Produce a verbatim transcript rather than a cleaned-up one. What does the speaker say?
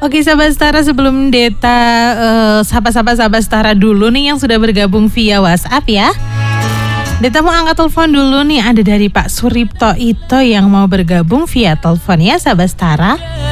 Oke sahabat Setara, sebelum Deta uh, sapa-sapa sahabat Setara dulu nih yang sudah bergabung via WhatsApp ya. Deta mau angkat telepon dulu nih, ada dari Pak Suripto Ito yang mau bergabung via telepon ya sahabat Setara.